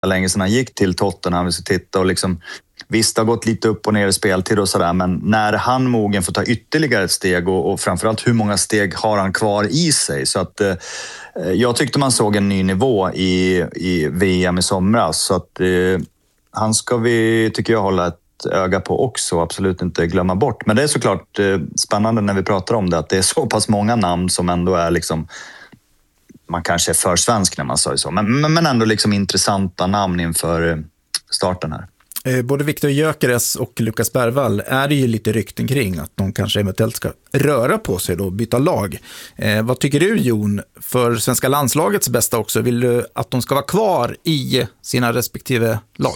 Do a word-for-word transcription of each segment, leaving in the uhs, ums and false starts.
länge sedan han gick till Tottenham. Vi ska titta och liksom, visst har gått lite upp och ner i speltid och sådär, men när han mogen får ta ytterligare ett steg och, och framförallt hur många steg har han kvar i sig. Så att eh, jag tyckte man såg en ny nivå i, i V M i somras, så att eh, han ska vi, tycker jag, hålla ett öga på också, absolut inte glömma bort. Men det är såklart eh, spännande när vi pratar om det, att det är så pass många namn som ändå är liksom, man kanske är för svensk när man säger så, men, men ändå liksom intressanta namn inför starten här. Både Viktor Gyökeres och Lukas Bergvall är det ju lite rykten kring att de kanske eventuellt ska röra på sig då, byta lag. Eh, vad tycker du, Jon, för svenska landslagets bästa också? Vill du att de ska vara kvar i sina respektive lag?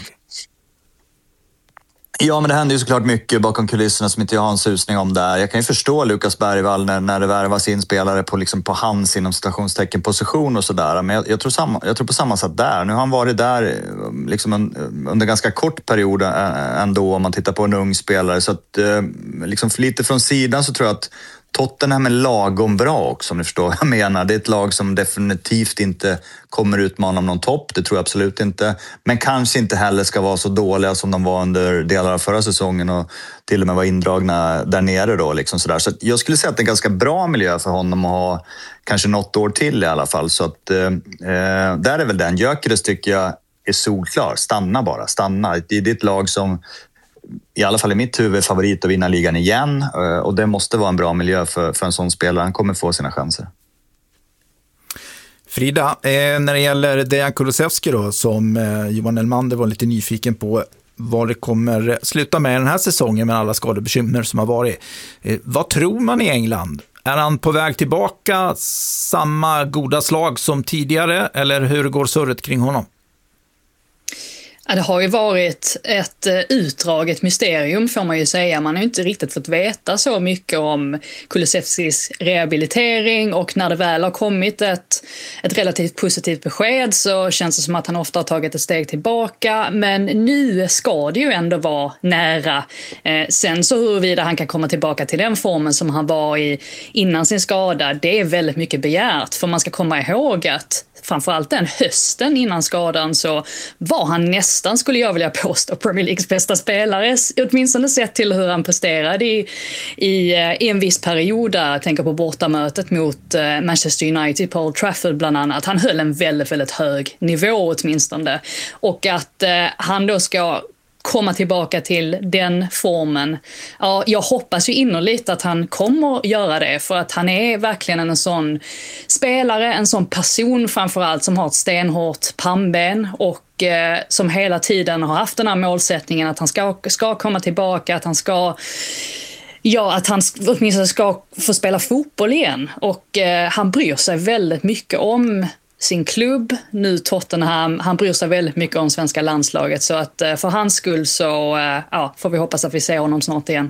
Ja, men det händer ju såklart mycket bakom kulisserna som inte jag har en susning om där. Jag kan ju förstå Lukas Bergvall när, när det värvas in spelare på, liksom på hans inom citationstecken position och sådär. Men jag, jag, tror samma, jag tror på samma sätt där. Nu har han varit där liksom en, under ganska kort period ändå om man tittar på en ung spelare. Så att liksom lite från sidan så tror jag att Tottenham är lagom bra också, om ni förstår vad jag menar. Det är ett lag som definitivt inte kommer utmana om någon topp, det tror jag absolut inte. Men kanske inte heller ska vara så dåliga som de var under delar av förra säsongen och till och med var indragna där nere då. Liksom sådär. Så jag skulle säga att det är en ganska bra miljö för honom att ha kanske något år till i alla fall. Så att, eh, där är väl den. Gyökeres tycker jag är solklar. Stanna bara, stanna. Det är ditt lag som i alla fall i mitt huvud favorit att vinna ligan igen, och det måste vara en bra miljö för, för en sån spelare. Han kommer få sina chanser. Frida, eh, när det gäller Dejan Kulusevski då, som eh, Johan Elmander var lite nyfiken på vad det kommer sluta med den här säsongen med alla skadebekymmer som har varit. Eh, vad tror man i England? Är han på väg tillbaka samma goda slag som tidigare, eller hur går surret kring honom? Ja, det har ju varit ett utdraget mysterium, får man ju säga. Man har ju inte riktigt fått veta så mycket om Kulusevskis rehabilitering, och när det väl har kommit ett, ett relativt positivt besked så känns det som att han ofta har tagit ett steg tillbaka. Men nu ska det ju ändå vara nära. Eh, sen så huruvida han kan komma tillbaka till den formen som han var i innan sin skada, det är väldigt mycket begärt. För man ska komma ihåg att framförallt den hösten innan skadan så var han nästan, skulle jag vilja påstå, Premier Leagues bästa spelare, åtminstone sett till hur han presterade i, i, i en viss period där. Jag tänker på bortamötet mot Manchester United på Old Trafford bland annat. Han höll en väldigt, väldigt hög nivå åtminstone. Och att eh, han då ska komma tillbaka till den formen. Ja, jag hoppas ju innerligt att han kommer göra det, för att han är verkligen en sån spelare, en sån person framförallt, som har ett stenhårt pannben och eh, som hela tiden har haft den här målsättningen att han ska, ska komma tillbaka, att han ska Ja, att han åtminstone ska få spela fotboll igen. Och eh, han bryr sig väldigt mycket om sin klubb, nu Tottenham. Han bryr sig väldigt mycket om svenska landslaget, så att för hans skull så ja, får vi hoppas att vi ser honom snart igen.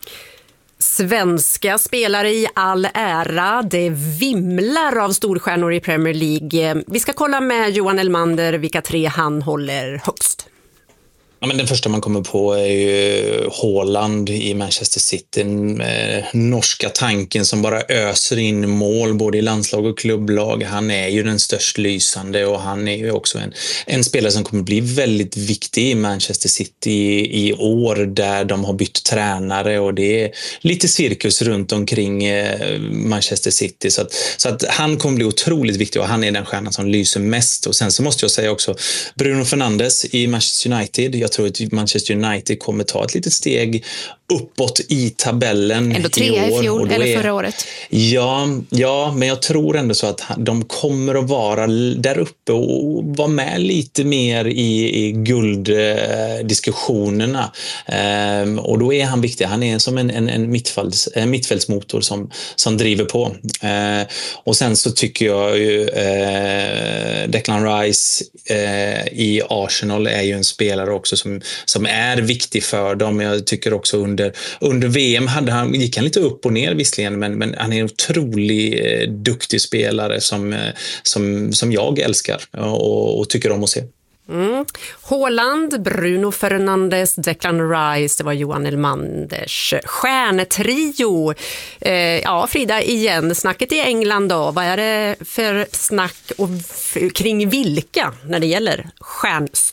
Svenska spelare i all ära, det vimlar av storstjärnor i Premier League. Vi ska kolla med Johan Elmander vilka tre han håller högst. Ja, men den första man kommer på är ju Haaland i Manchester City. Den eh, norska tanken som bara öser in mål både i landslag och klubblag. Han är ju den störst lysande, och han är ju också en, en spelare som kommer bli väldigt viktig i Manchester City i, i år, där de har bytt tränare och det är lite cirkus runt omkring eh, Manchester City. Så att, så att han kommer bli otroligt viktig, och han är den stjärnan som lyser mest. Och sen så måste jag säga också Bruno Fernandes i Manchester United. Jag tror att Manchester United kommer ta ett litet steg uppåt i tabellen. Ändå trea i, i fjol, eller är, förra året. Ja, ja, men jag tror ändå så att de kommer att vara där uppe och vara med lite mer i, i gulddiskussionerna. Ehm, och då är han viktig. Han är som en, en, en, mittfälts, en mittfältsmotor som, som driver på. Ehm, och sen så tycker jag ju eh, Declan Rice eh, i Arsenal är ju en spelare också som, som är viktig för dem. Jag tycker också under, under V M hade han, gick han lite upp och ner visserligen, men, men han är en otroligt eh, duktig spelare som, eh, som, som jag älskar och, och tycker om att se. Mm. Haaland, Bruno Fernandes, Declan Rice, det var Johan Elmanders stjärnetrio. Eh, ja, Frida, igen, snacket i England då. Vad är det för snack och f- kring vilka när det gäller stjärn,